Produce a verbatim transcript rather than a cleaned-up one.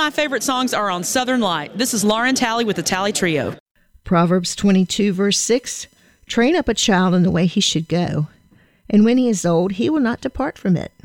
my favorite songs are on Southern Light. This is Lauren Talley with the Talley Trio. Proverbs twenty-two, verse six, train up a child in the way he should go, and when he is old, he will not depart from it.